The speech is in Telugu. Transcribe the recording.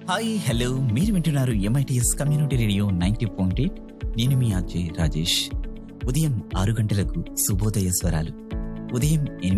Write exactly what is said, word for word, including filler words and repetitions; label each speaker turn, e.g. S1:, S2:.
S1: హాయ్ హలో మీరు వింటున్నారు MITS community radio ninety point eight. నేను మీ అజయ్ రాజేష్. ఉదయం ఆరు గంటలకు శుభోదయ స్వరాలు, ఉదయం ఎనిమిది